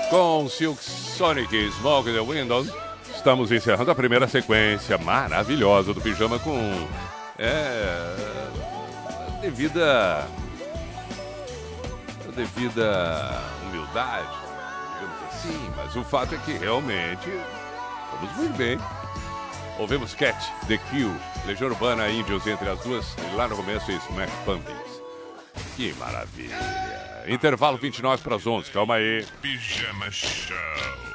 Com Silk Sonic e Smoke the Windows, estamos encerrando a primeira sequência maravilhosa do Pijama com devida humildade, digamos assim, mas o fato é que realmente estamos muito bem. Ouvimos Cat, The Kill, Legião Urbana, Índios entre as duas, e lá no começo Smack Pumpkins. Que maravilha! Intervalo 29 para as 11, calma aí. Pijama Show.